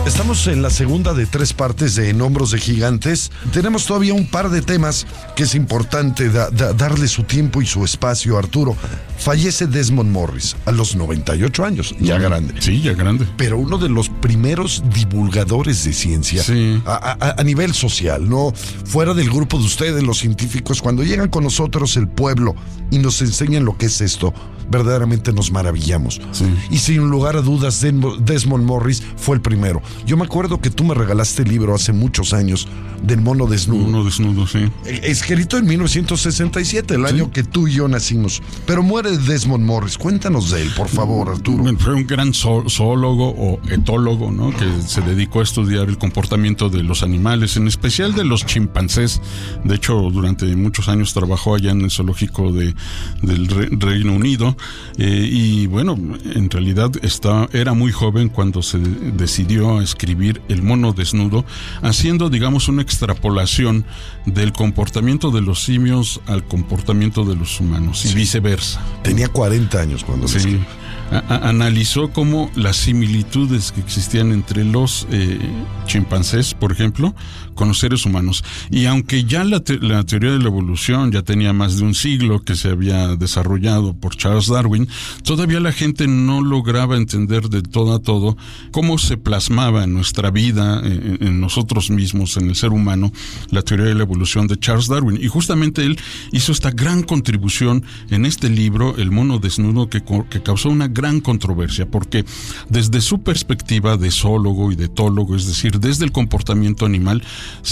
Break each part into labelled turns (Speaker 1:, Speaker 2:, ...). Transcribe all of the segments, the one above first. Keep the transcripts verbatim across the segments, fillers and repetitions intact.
Speaker 1: Estamos en la segunda de tres partes de En Hombros de Gigantes. Tenemos todavía un par de temas que es importante da, da, darle su tiempo y su espacio, Arturo. Fallece Desmond Morris a los noventa y ocho años, ya
Speaker 2: mm,
Speaker 1: grande.
Speaker 2: Sí, ya grande.
Speaker 1: Pero uno de los primeros divulgadores de ciencia
Speaker 2: sí.
Speaker 1: a, a, a nivel social, ¿no? Fuera del grupo de ustedes, los científicos, cuando llegan con nosotros el pueblo y nos enseñan lo que es esto, verdaderamente nos maravillamos.
Speaker 2: Sí.
Speaker 1: Y sin lugar a dudas, Desmond Morris fue el primero. Yo me acuerdo que tú me regalaste el libro hace muchos años del mono desnudo.
Speaker 2: Mono desnudo, sí.
Speaker 1: Escrito en mil novecientos sesenta y siete, el sí. año que tú y yo nacimos. Pero muere Desmond Morris. Cuéntanos de él, por favor, Arturo.
Speaker 2: Fue un gran zoólogo o etólogo, ¿no? Que se dedicó a estudiar el comportamiento de los animales, en especial de los chimpancés. De hecho, durante muchos años trabajó allá en el zoológico de, del Re, Reino Unido. Eh, y bueno, en realidad está, era muy joven cuando se decidió a escribir El mono desnudo, haciendo, digamos, una extrapolación del comportamiento de los simios al comportamiento de los humanos, y sí. viceversa.
Speaker 1: Tenía cuarenta años cuando
Speaker 2: sí.
Speaker 1: lo escribió.
Speaker 2: A- analizó cómo las similitudes que existían entre los eh, chimpancés, por ejemplo, con los seres humanos. Y aunque ya la, te- la teoría de la evolución ya tenía más de un siglo que se había desarrollado por Charles Darwin, todavía la gente no lograba entender de todo a todo cómo se plasmaba en nuestra vida, en, en nosotros mismos, en el ser humano, la teoría de la evolución de Charles Darwin. Y justamente él hizo esta gran contribución en este libro, El mono desnudo, que, que causó una gran gran controversia, porque desde su perspectiva de zoólogo y de etólogo, es decir, desde el comportamiento animal,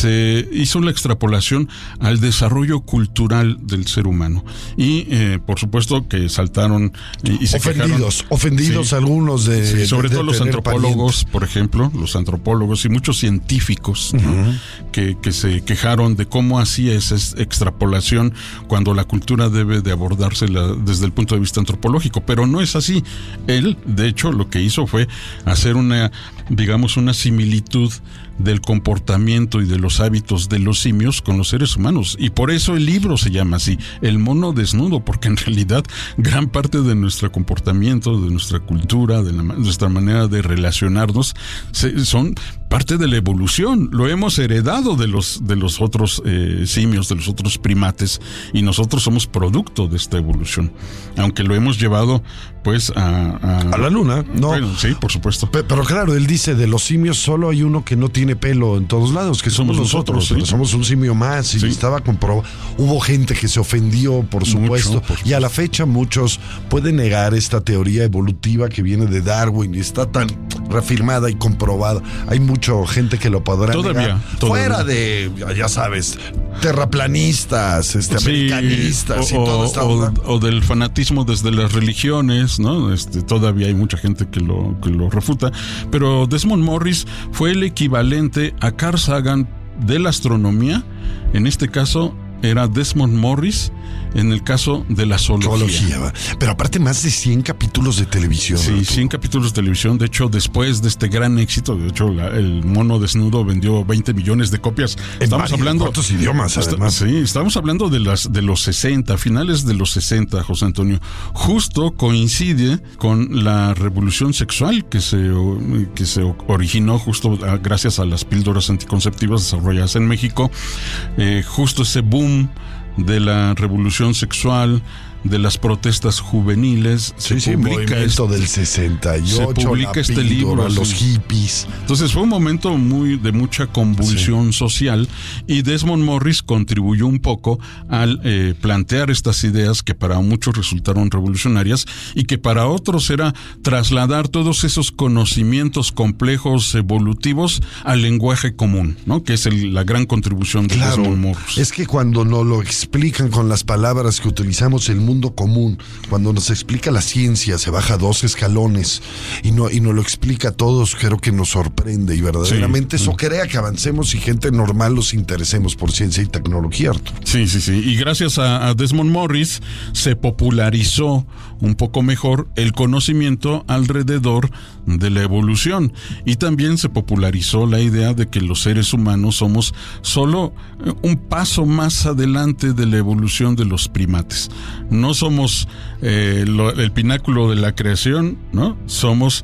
Speaker 2: se hizo la extrapolación al desarrollo cultural del ser humano. Y eh, por supuesto que saltaron y, y se
Speaker 1: ofendidos,
Speaker 2: quejaron,
Speaker 1: ofendidos
Speaker 2: sí,
Speaker 1: algunos de,
Speaker 2: sí, sobre
Speaker 1: de,
Speaker 2: todo
Speaker 1: de
Speaker 2: los antropólogos, parientes. Por ejemplo, los antropólogos y muchos científicos, uh-huh. ¿no? que, que se quejaron de cómo hacía esa extrapolación cuando la cultura debe de abordársela desde el punto de vista antropológico, pero no es así. Él, de hecho, lo que hizo fue hacer una, digamos, una similitud del comportamiento y de los hábitos de los simios con los seres humanos. Y por eso el libro se llama así, El mono desnudo, porque en realidad gran parte de nuestro comportamiento, de nuestra cultura, de la, nuestra manera de relacionarnos, se, son parte de la evolución. Lo hemos heredado de los, de los otros eh, simios, de los otros primates, y nosotros somos producto de esta evolución. Aunque lo hemos llevado, pues, a... A,
Speaker 1: a la luna, ¿no?
Speaker 2: Bueno, sí, por supuesto.
Speaker 1: Pero, pero claro, él dice, de los simios solo hay uno que no tiene pelo en todos lados, que somos, somos nosotros, nosotros ¿sí? Somos un simio más, y sí. estaba comprobado. Hubo gente que se ofendió, por supuesto, Mucho, por supuesto, y a la fecha muchos pueden negar esta teoría evolutiva que viene de Darwin y está tan reafirmada y comprobada. Hay mucha gente que lo podrá
Speaker 2: todavía,
Speaker 1: negar.
Speaker 2: Todavía.
Speaker 1: Fuera de, ya sabes, terraplanistas, este, sí, americanistas
Speaker 2: o,
Speaker 1: y todo esto.
Speaker 2: O, o del fanatismo desde las religiones, ¿no? Este, todavía hay mucha gente que lo, que lo refuta. Pero Desmond Morris fue el equivalente a Carl Sagan de la astronomía. En este caso era Desmond Morris en el caso de la zoología.
Speaker 1: zoología. Pero aparte más de cien capítulos de televisión.
Speaker 2: Sí, cien capítulos de televisión. De hecho, después de este gran éxito, de hecho, la, el mono desnudo vendió veinte millones de copias.
Speaker 1: En
Speaker 2: estamos
Speaker 1: varios,
Speaker 2: hablando...
Speaker 1: ¿Cuántos idiomas, además?
Speaker 2: Sí, estamos hablando de, las, de los sesenta, finales de los sesenta, José Antonio. Justo coincide con la revolución sexual que se, que se originó justo a, gracias a las píldoras anticonceptivas desarrolladas en México. Eh, justo ese boom de la revolución sexual, de las protestas juveniles.
Speaker 1: Sí,
Speaker 2: se
Speaker 1: sí,
Speaker 2: publica
Speaker 1: movimiento
Speaker 2: este,
Speaker 1: del sesenta y ocho,
Speaker 2: se publica
Speaker 1: la
Speaker 2: este
Speaker 1: píldora,
Speaker 2: libro,
Speaker 1: los
Speaker 2: sí.
Speaker 1: hippies.
Speaker 2: Entonces fue un momento muy de mucha convulsión sí. social, y Desmond Morris contribuyó un poco al eh, plantear estas ideas que para muchos resultaron revolucionarias y que para otros era trasladar todos esos conocimientos complejos evolutivos al lenguaje común, ¿no? Que es el, la gran contribución de
Speaker 1: claro,
Speaker 2: Desmond Morris.
Speaker 1: Es que cuando nos lo explican con las palabras que utilizamos el mundo común, cuando nos explica la ciencia, se baja dos escalones y no y nos lo explica a todos, creo que nos sorprende, y verdaderamente sí, eso sí. crea que avancemos y gente normal los interesemos por ciencia y tecnología, Arturo.
Speaker 2: Sí, sí, sí. Y gracias a, a Desmond Morris se popularizó un poco mejor el conocimiento alrededor de la evolución, y también se popularizó la idea de que los seres humanos somos solo un paso más adelante de la evolución de los primates. No somos eh, lo, el pináculo de la creación, ¿no? Somos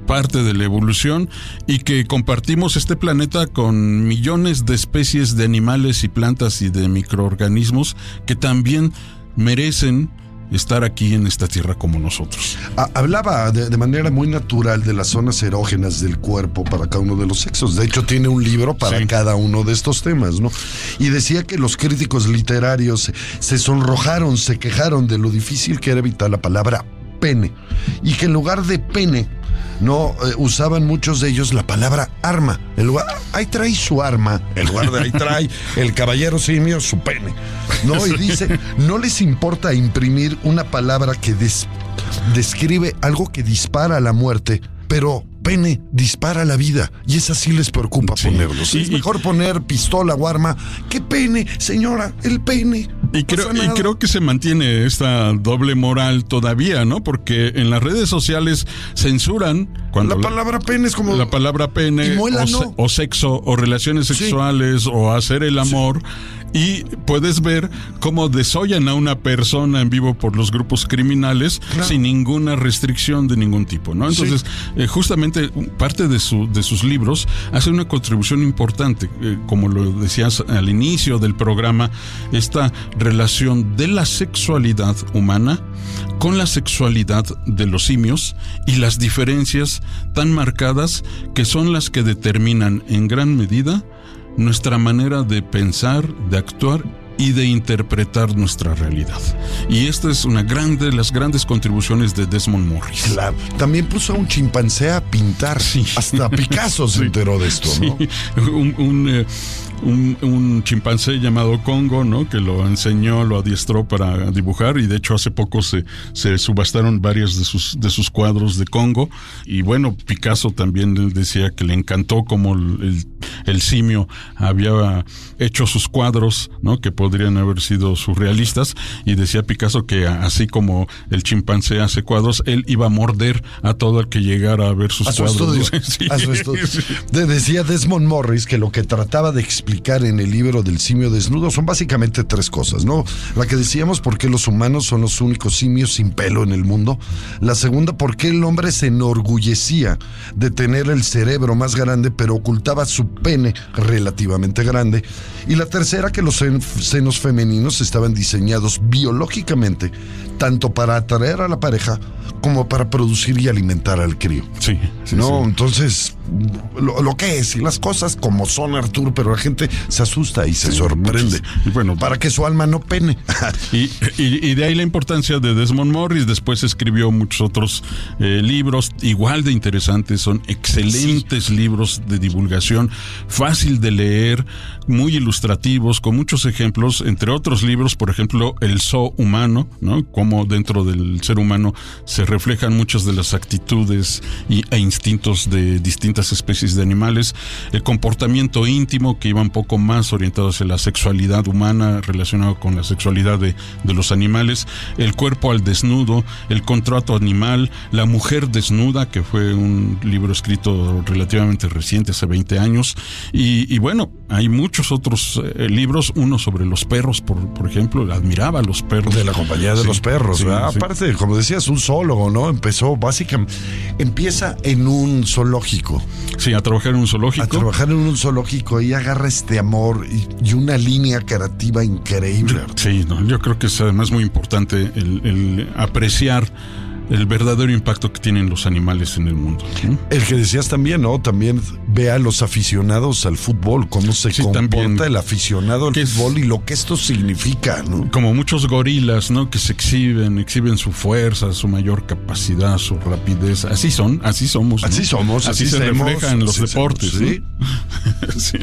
Speaker 2: parte de la evolución y que compartimos este planeta con millones de especies de animales y plantas y de microorganismos que también merecen estar aquí en esta tierra como nosotros.
Speaker 1: Hablaba de, de manera muy natural de las zonas erógenas del cuerpo para cada uno de los sexos. De hecho, tiene un libro para sí. cada uno de estos temas, ¿no? Y decía que los críticos literarios se sonrojaron, se quejaron de lo difícil que era evitar la palabra pene. Y que en lugar de pene, no eh, usaban muchos de ellos la palabra arma. En lugar, ahí trae su arma. En lugar de ahí trae el caballero simio su pene. No, y dice, no les importa imprimir una palabra que des, describe algo que dispara a la muerte, pero pene dispara la vida, y esa sí les preocupa sí. ponerlos. Es y, mejor poner pistola o arma. ¿Qué pene, señora? El pene.
Speaker 2: Y creo, y creo que se mantiene esta doble moral todavía, ¿no? Porque en las redes sociales censuran cuando
Speaker 1: la palabra pene es como
Speaker 2: la palabra pene
Speaker 1: muela,
Speaker 2: o,
Speaker 1: no.
Speaker 2: se, o sexo o relaciones sexuales sí. o hacer el amor. Sí. Y puedes ver cómo desollan a una persona en vivo por los grupos criminales claro. sin ninguna restricción de ningún tipo, ¿no? Entonces, sí. eh, justamente parte de, su, de sus libros hace una contribución importante, eh, como lo decías al inicio del programa, esta relación de la sexualidad humana con la sexualidad de los simios y las diferencias tan marcadas que son las que determinan en gran medida nuestra manera de pensar, de actuar y de interpretar nuestra realidad. Y esta es una grande de las grandes contribuciones de Desmond Morris.
Speaker 1: Claro. También puso a un chimpancé a pintar. Sí. Hasta Picasso se sí. enteró de esto, ¿no?
Speaker 2: Sí. Un, un, eh, un, un chimpancé llamado Congo, ¿no? Que lo enseñó, lo adiestró para dibujar, y de hecho hace poco se, se subastaron varios de sus, de sus cuadros de Congo. Y bueno, Picasso también decía que le encantó cómo el, el simio había hecho sus cuadros, ¿no? Que podrían haber sido surrealistas, y decía Picasso que así como el chimpancé hace cuadros, él iba a morder a todo el que llegara a ver sus
Speaker 1: a
Speaker 2: cuadros.
Speaker 1: Su estudio, sí, a su estudio. Sí. De, decía Desmond Morris que lo que trataba de explicar en el libro del simio desnudo son básicamente tres cosas, ¿no? La que decíamos, por qué los humanos son los únicos simios sin pelo en el mundo. La segunda, por qué el hombre se enorgullecía de tener el cerebro más grande, pero ocultaba su pene relativamente grande. Y la tercera, que los senos femeninos estaban diseñados biológicamente tanto para atraer a la pareja como para producir y alimentar al crío.
Speaker 2: Sí, sí
Speaker 1: no,
Speaker 2: sí.
Speaker 1: Entonces lo, lo que es y las cosas como son, Arturo, pero la gente se asusta y se sí, sorprende.
Speaker 2: Y bueno,
Speaker 1: para que su alma no pene.
Speaker 2: y, y, y de ahí la importancia de Desmond Morris. Después escribió muchos otros eh, libros igual de interesantes. Son excelentes sí. libros de divulgación, fácil de leer, muy ilustrativos, con muchos ejemplos, entre otros libros, por ejemplo, El Zoo Humano, ¿no? Cómo dentro del ser humano se reflejan muchas de las actitudes y, e instintos de distintas especies de animales. El comportamiento íntimo, que iba un poco más orientado hacia la sexualidad humana, relacionado con la sexualidad de, de los animales. El cuerpo al desnudo, El contrato animal, La mujer desnuda, que fue un libro escrito relativamente reciente, hace veinte años. Y, y bueno, hay muchos otros eh, libros, uno sobre los perros, por, por ejemplo, admiraba a los perros.
Speaker 1: De la compañía de sí, los perros, sí, ¿verdad? Sí. Aparte, como decías, un zoólogo, ¿no? Empezó básicamente, empieza en un zoológico.
Speaker 2: Sí, a trabajar en un zoológico.
Speaker 1: A trabajar en un zoológico y agarra este amor y, y una línea creativa increíble.
Speaker 2: Sí, no, yo creo que es además muy importante el, el apreciar el verdadero impacto que tienen los animales en el mundo, ¿sí?
Speaker 1: El que decías también, ¿no? También ve a los aficionados al fútbol, cómo se sí, comporta también, el aficionado al fútbol y lo que esto significa, ¿no?
Speaker 2: Como muchos gorilas, ¿no? Que se exhiben, exhiben su fuerza, su mayor capacidad, su rapidez. Así son, así somos, ¿no?
Speaker 1: Así somos,
Speaker 2: así,
Speaker 1: así
Speaker 2: se
Speaker 1: somos,
Speaker 2: refleja en los deportes,
Speaker 1: somos, ¿sí?
Speaker 2: ¿no? Sí.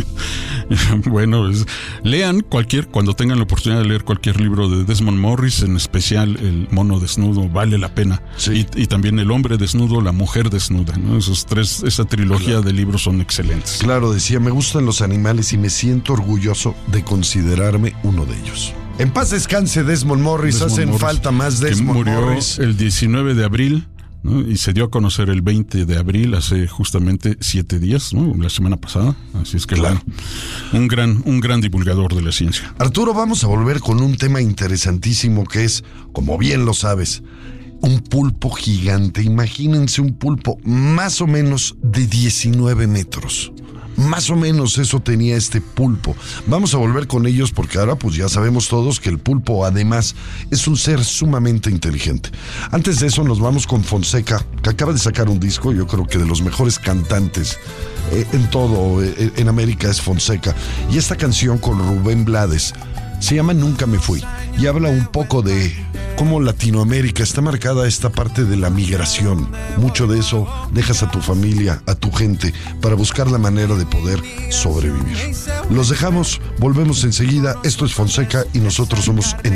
Speaker 2: Bueno, es, lean cualquier, cuando tengan la oportunidad de leer cualquier libro de Desmond Morris, en especial El mono desnudo, vale la pena. Sí. Y, y también El hombre desnudo, La mujer desnuda, ¿no? Esos tres, esa trilogía claro. de libros son excelentes.
Speaker 1: Claro, decía, me gustan los animales y me siento orgulloso de considerarme uno de ellos. En paz descanse Desmond Morris, Desmond hacen Morris, falta más Desmond
Speaker 2: que murió
Speaker 1: Morris.
Speaker 2: El diecinueve de abril, ¿no? Y se dio a conocer el veinte de abril, hace justamente siete días, ¿no? La semana pasada. Así es que claro. bueno, un gran, un gran divulgador de la ciencia.
Speaker 1: Arturo, vamos a volver con un tema interesantísimo que es, como bien lo sabes, un pulpo gigante. Imagínense un pulpo más o menos de diecinueve metros. Más o menos eso tenía este pulpo. Vamos a volver con ellos porque ahora pues ya sabemos todos que el pulpo además es un ser sumamente inteligente. Antes de eso nos vamos con Fonseca, que acaba de sacar un disco, yo creo que de los mejores cantantes eh, en todo, eh, en América es Fonseca. Y esta canción con Rubén Blades se llama Nunca me fui y habla un poco de cómo Latinoamérica está marcada esta parte de la migración. Mucho de eso dejas a tu familia, a tu gente, para buscar la manera de poder sobrevivir. Los dejamos, volvemos enseguida. Esto es Fonseca y nosotros somos en